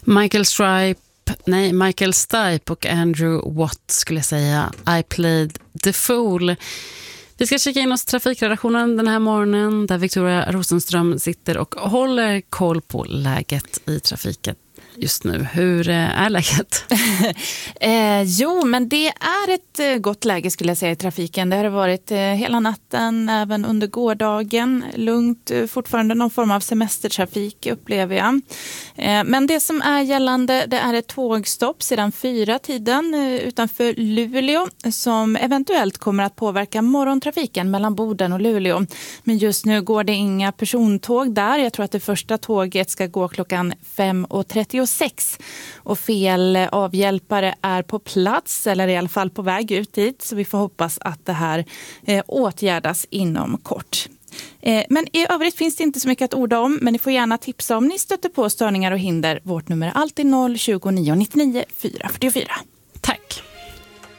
Michael Stipe och Andrew Watt skulle jag säga. I played the fool. Vi ska kika in oss trafikredaktionen den här morgonen där Victoria Rosenström sitter och håller koll på läget i trafiken just nu. Hur är läget? Jo, men det är ett gott läge skulle jag säga i trafiken. Det har varit hela natten, även under gårdagen. Lugnt, fortfarande någon form av semestertrafik upplever jag. Men det som är gällande, det är ett tågstopp sedan 4-tiden utanför Luleå som eventuellt kommer att påverka morgontrafiken mellan Boden och Luleå. Men just nu går det inga persontåg där. Jag tror att det första tåget ska gå klockan 5:36 och fel avhjälpare är på plats eller i alla fall på väg ut dit, så vi får hoppas att det här åtgärdas inom kort. Men i övrigt finns det inte så mycket att orda om, men ni får gärna tipsa om ni stöter på störningar och hinder. Vårt nummer är alltid 020 999 444.